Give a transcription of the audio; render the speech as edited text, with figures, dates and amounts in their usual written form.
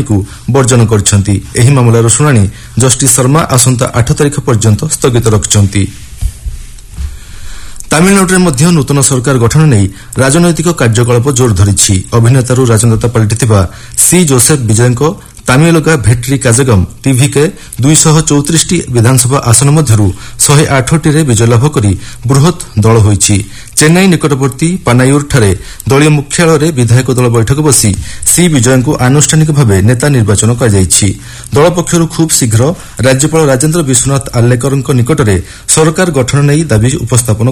ବର୍ଜନ କରିଛନ୍ତି। ଏହି ମାମଲାର ଶୁଣାଣି ଜଷ୍ଟିସ୍ ଶର୍ମା ଆସନ୍ତା 8 ତାରିଖ ପର୍ଯ୍ୟନ୍ତ ସ୍ଥଗିତ ରଖିଛନ୍ତି। ତାମିଲନାଡୁରେ ମଧ୍ୟ ନୂତନ ସରକାର ଗଠନ ନେଇ ରାଜନୈତିକ କାର୍ଯ୍ୟକଳାପ ଜୋର ଧରିଛି। ଅଭିନେତାରୁ ରାଜନେତା ପାଲଟିଥିବା ସି ଜୋସେଫ୍ ବିଜୟଙ୍କ ତାମିଲଗା ଭେଟ୍ରି କାଜଗମ୍ ଟିଭିକେ 234ଟି ବିଧାନସଭା ଆସନ ମଧ୍ୟରୁ 108ଟିରେ ବିଜୟ ଲାଭ କରି ବୃହତ୍ ଦଳ ହୋଇଛି। ଚେନ୍ନାଇ ନିକଟବର୍ତ୍ତୀ ପାନାୟୁରଠାରେ ଦଳୀୟ ମୁଖ୍ୟାଳୟରେ ବିଧାୟକ ଦଳ ବୈଠକ ବସି ସି ବିଜୟଙ୍କୁ ଆନୁଷ୍ଠାନିକ ଭାବେ ନେତା ନିର୍ବାଚନ କରାଯାଇଛି। ଦଳ ପକ୍ଷରୁ ଖୁବ୍ ଶୀଘ୍ର ରାଜ୍ୟପାଳ ରାଜେନ୍ଦ୍ର ବିଶ୍ୱନାଥ ଆର୍ଲେକରଙ୍କ ନିକଟରେ ସରକାର ଗଠନ ନେଇ ଦାବି ଉପସ୍ଥାପନ